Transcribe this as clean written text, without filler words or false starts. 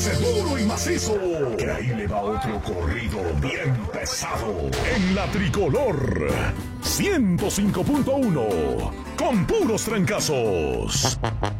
ese duro y macizo, que ahí le va otro corrido bien pesado. En la Tricolor 105.1, con puros trancazos.